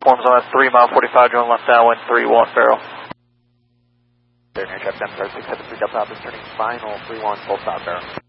Forms on that 3 mile 45, going left downwind, 3-1 Farrell. Air traffic 7 673 Delta Alpha, turning final 3-1 full stop Farrell.